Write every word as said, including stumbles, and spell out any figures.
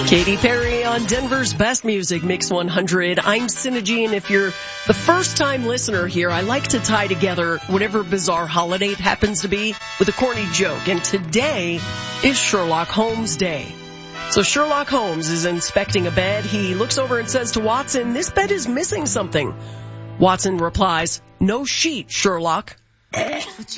Katy Perry on Denver's Best Music Mix one hundred. I'm Synergy, and if you're the first-time listener here, I like to tie together whatever bizarre holiday it happens to be with a corny joke. And today is Sherlock Holmes Day. So Sherlock Holmes is inspecting a bed. He looks over and says to Watson, "This bed is missing something." Watson replies, "No sheet, Sherlock."